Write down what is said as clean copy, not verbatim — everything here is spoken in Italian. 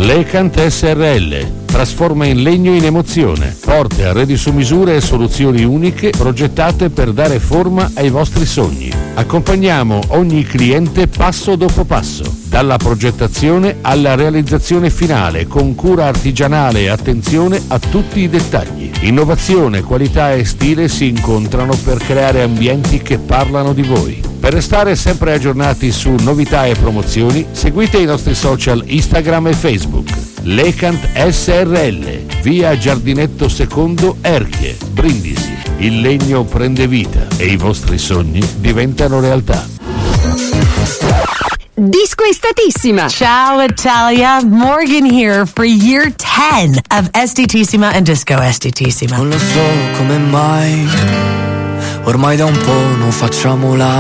Lecant SRL trasforma in legno in emozione, porte, arredi su misura e soluzioni uniche progettate per dare forma ai vostri sogni. Accompagniamo ogni cliente passo dopo passo, dalla progettazione alla realizzazione finale, con cura artigianale e attenzione a tutti i dettagli. Innovazione, qualità e stile si incontrano per creare ambienti che parlano di voi. Per restare sempre aggiornati su novità e promozioni, seguite i nostri social Instagram e Facebook. Lecant SRL, via Giardinetto Secondo, Erchie, Brindisi. Il legno prende vita e i vostri sogni diventano realtà. Disco Estatissima. Ciao Italia, Morgan here for year 10 of Estetissima and Disco Estetissima. Non lo so come mai, ormai da un po' non facciamo la